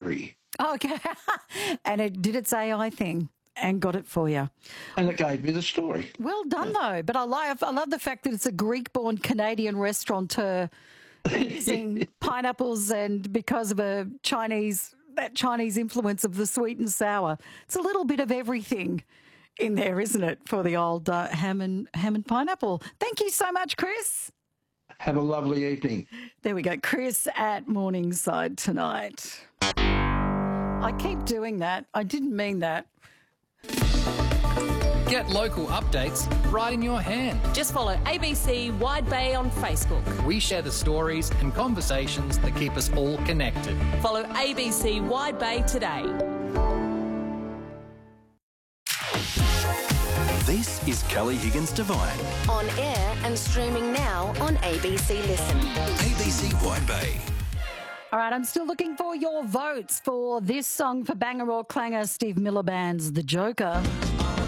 story. Okay. And it did its AI thing and got it for you. And it gave me the story. Well done, though. But I love the fact that it's a Greek-born Canadian restaurateur using pineapples, and because of that Chinese influence of the sweet and sour. It's a little bit of everything in there, isn't it, for the old ham and pineapple. Thank you so much, Chris. Have a lovely evening. There we go. Chris at Morningside tonight. I keep doing that. I didn't mean that. Get local updates right in your hand. Just follow ABC Wide Bay on Facebook. We share the stories and conversations that keep us all connected. Follow ABC Wide Bay today. This is Kelly Higgins Divine. On air and streaming now on ABC Listen. ABC Wide Bay. All right, I'm still looking for your votes for this song for Banger or Clanger, Steve Miller Band's The Joker.